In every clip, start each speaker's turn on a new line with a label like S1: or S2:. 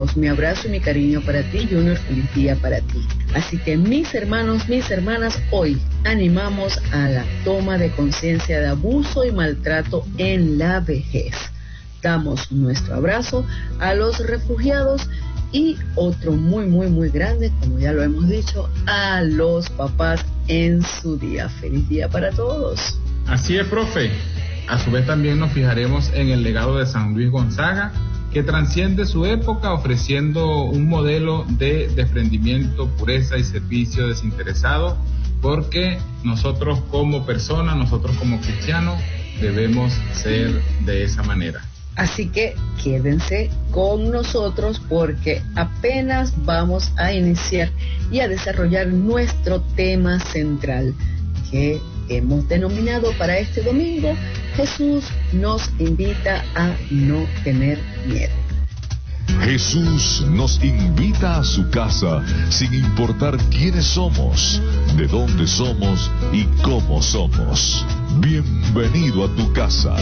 S1: Mi abrazo y mi cariño para ti, Junior, feliz día para ti. Así que mis hermanos, mis hermanas, hoy animamos a la toma de conciencia de abuso y maltrato en la vejez. Damos nuestro abrazo a los refugiados y otro muy grande, como ya lo hemos dicho, a los papás en su día. Feliz día para todos.
S2: Así es, profe. A su vez también nos fijaremos en el legado de San Luis Gonzaga, que transciende su época ofreciendo un modelo de desprendimiento, pureza y servicio desinteresado, porque nosotros como personas, nosotros como cristianos, debemos ser de esa manera.
S1: Así que quédense con nosotros porque apenas vamos a iniciar y a desarrollar nuestro tema central que hemos denominado para este domingo: Jesús nos invita a no tener miedo.
S3: Jesús nos invita a su casa sin importar quiénes somos, de dónde somos y cómo somos. Bienvenido a tu casa.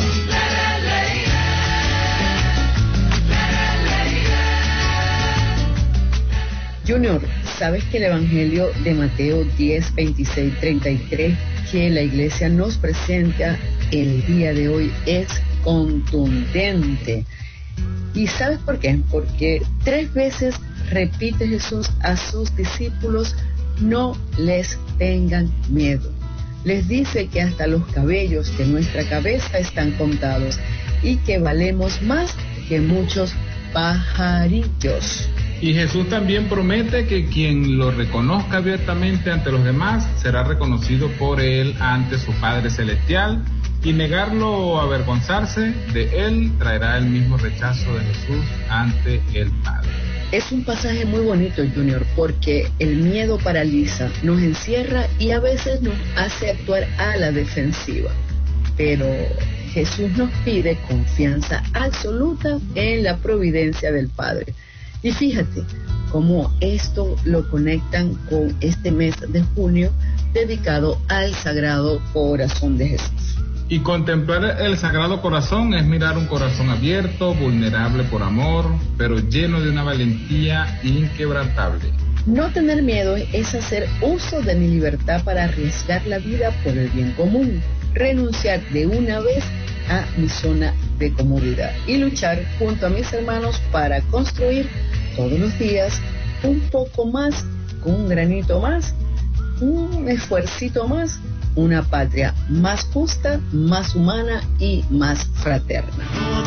S1: Junior, ¿sabes que el Evangelio de Mateo 10, 26, 33 que la iglesia nos presenta el día de hoy es contundente? ¿Y sabes por qué? Porque 3 veces repite Jesús a sus discípulos: no les tengan miedo. Les dice que hasta los cabellos de nuestra cabeza están contados y que valemos más que muchos pajarillos.
S2: Y Jesús también promete que quien lo reconozca abiertamente ante los demás será reconocido por él ante su Padre Celestial, y negarlo o avergonzarse de él traerá el mismo rechazo de Jesús ante el Padre.
S1: Es un pasaje muy bonito, Junior, porque el miedo paraliza, nos encierra y a veces nos hace actuar a la defensiva. Pero Jesús nos pide confianza absoluta en la providencia del Padre. Y fíjate cómo esto lo conectan con este mes de junio dedicado al Sagrado Corazón de Jesús.
S2: Y contemplar el Sagrado Corazón es mirar un corazón abierto, vulnerable por amor, pero lleno de una valentía inquebrantable.
S1: No tener miedo es hacer uso de mi libertad para arriesgar la vida por el bien común, renunciar de una vez a mi zona de comodidad y luchar junto a mis hermanos para construir todos los días un poco más, con un granito más, un esfuercito más, una patria más justa, más humana y más fraterna.